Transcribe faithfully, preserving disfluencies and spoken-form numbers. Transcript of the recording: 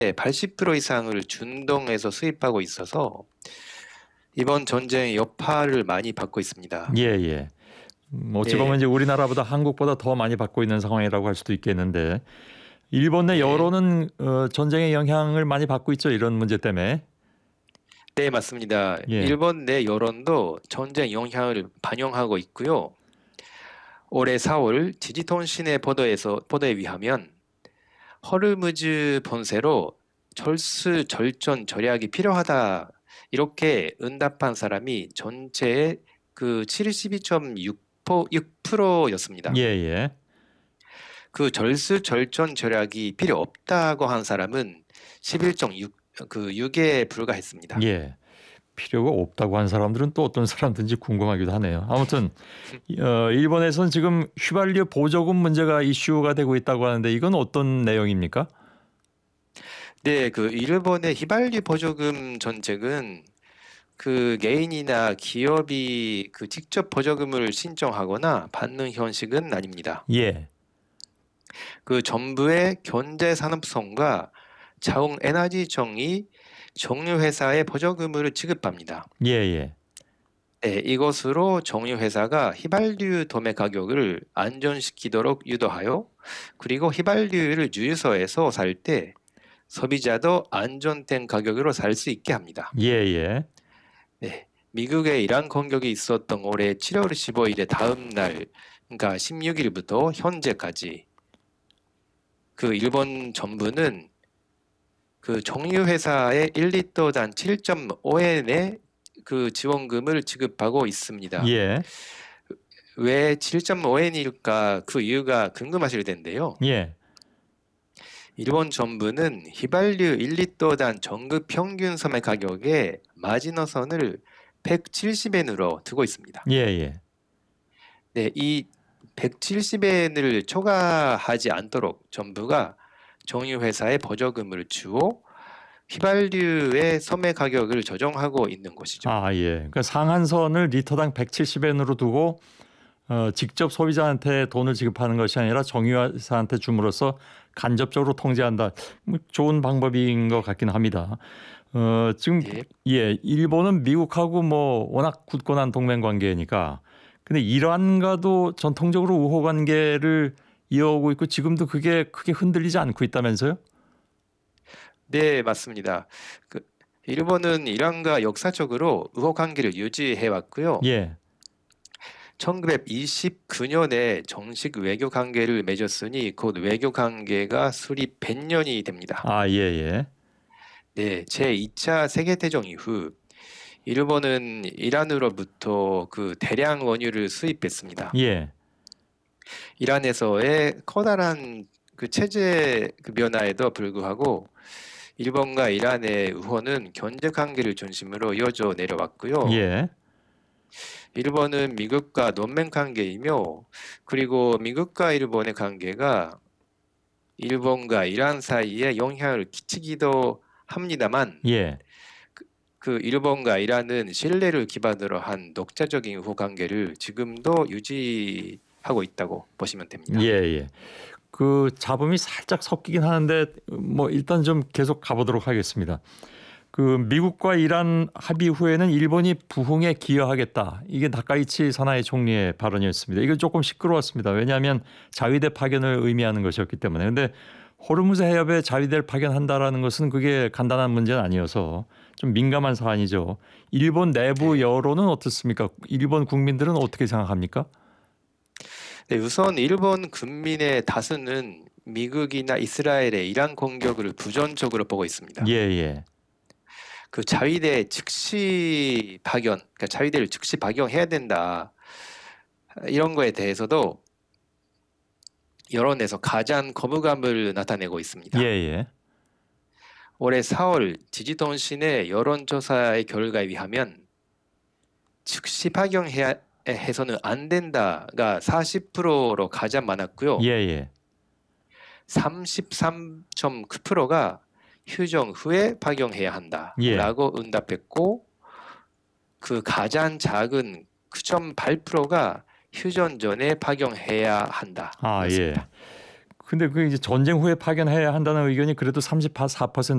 팔십 퍼센트 이상을 중동에서 수입하고 있어서 이번 전쟁의 여파를 많이 받고 있습니다. 예, 예. 음, 어찌 보면 네, 이제 우리나라보다 한국보다 더 많이 받고 있는 상황이라고 할 수도 있겠는데 일본 내 네, 여론은 어, 전쟁의 영향을 많이 받고 있죠. 이런 문제 때문에. 네, 맞습니다. 예. 일본 내 여론도 전쟁 영향을 반영하고 있고요. 올해 사월 지지통신의 보도에서 보도에 의하면 허르무즈 번세로 철수 절전 절약이 필요하다 이렇게 응답한 사람이 전체의 그 칠십이 점 육 퍼센트였습니다. 예, 예. 그 절수 절전 절약이 필요 없다고 한 사람은 십일 점 육 그 육에 불과했습니다. 예. 필요가 없다고 한 사람들은 또 어떤 사람든지 궁금하기도 하네요. 아무튼 어, 일본에서는 지금 휘발유 보조금 문제가 이슈가 되고 있다고 하는데 이건 어떤 내용입니까? 네, 그 일본의 휘발유 보조금 정책은 그 개인이나 기업이 그 직접 보조금을 신청하거나 받는 형식은 아닙니다. 예. 그 정부의 경제산업성과 자원에너지청이 정유회사에 보조금을 지급합니다. 예, 예. 네, 이것으로 정유회사가 휘발유 도매 가격을 안정시키도록 유도하여 그리고 휘발유를 주유소에서 살 때 소비자도 안전된 가격으로 살 수 있게 합니다. 예, 예. 네, 미국의 이란 공격이 있었던 올해 칠월 십오일의 다음 날, 그러니까 십육 일부터 현재까지 그 일본 정부는 그 정유회사에 일 리터당 칠 점 오 엔의 그 지원금을 지급하고 있습니다. 예. 왜 칠 점 오 엔일까 그 이유가 궁금하실 텐데요. 예. 일본 정부는 휘발유 일 리터당 전국 평균 소매 가격의 마지노선을 백칠십 엔으로 두고 있습니다. 예, 예. 네, 이 백칠십 엔을 초과하지 않도록 정부가 정유회사에 보조금을 주어 휘발유의 소매 가격을 조정하고 있는 것이죠. 아, 예. 그러니까 상한선을 리터당 백칠십 엔으로 두고 어, 직접 소비자한테 돈을 지급하는 것이 아니라 정유회사한테 줌으로써 간접적으로 통제한다. 뭐 좋은 방법인 것 같긴 합니다. 어, 지금 예, 예, 일본은 미국하고 뭐 워낙 굳건한 동맹 관계니까. 근데 이란과도 전통적으로 우호 관계를 이어오고 있고 지금도 그게 크게 흔들리지 않고 있다면서요? 네, 맞습니다. 그 일본은 이란과 역사적으로 우호 관계를 유지해 왔고요. 예. 천구백이십구 년에 정식 외교 관계를 맺었으니 곧 외교 관계가 수립 백 년이 됩니다. 아, 예, 예. 네, 제이 차 세계대전 이후 일본은 이란으로부터 그 대량 원유를 수입했습니다. 예. 이란에서의 커다란 그 체제 그 변화에도 불구하고 일본과 이란의 우호는 경제 관계를 중심으로 이어져 내려왔고요. 예. 일본은 미국과 동맹 관계이며 그리고 미국과 일본의 관계가 일본과 이란 사이에 영향을 끼치기도 합니다만 예. 그 일본과 이란은 신뢰를 기반으로 한 독자적인 우호 관계를 지금도 유지하고 있다고 보시면 됩니다. 예, 예. 그 잡음이 살짝 섞이긴 하는데 뭐 일단 좀 계속 가보도록 하겠습니다. 그 미국과 이란 합의 후에는 일본이 부흥에 기여하겠다. 이게 나카이치 사나이 총리의 발언이었습니다. 이거 조금 시끄러웠습니다. 왜냐하면 자위대 파견을 의미하는 것이었기 때문에. 근데 호르무즈 해협에 자위대를 파견한다라는 것은 그게 간단한 문제는 아니어서 좀 민감한 사안이죠. 일본 내부 네. 여론은 어떻습니까? 일본 국민들은 어떻게 생각합니까? 네, 우선 일본 국민의 다수는 미국이나 이스라엘의 이란 공격을 부정적으로 보고 있습니다. 예, 예. 그 자위대 즉시 파견, 그러니까 자위대를 즉시 파견해야 된다. 이런 거에 대해서도 여론에서 가장 거부감을 나타내고 예, 있습니다. 예. 올해 사월 지지통신의 여론조사의 결과에 의하면 즉시 파견해야 해서는 안 된다가 사십 퍼센트로 가장 많았고요. 예, 예. 삼십삼 점 구 퍼센트가 휴전 후에 파견해야 예. 한다라고 응답했고 그 가장 작은 구 점 팔 퍼센트가 휴전 전에 파견해야 아, 예. 한다였습니다. 근데 그 이제 전쟁 후에 파견해야 한다는 의견이 그래도 삼십사 퍼센트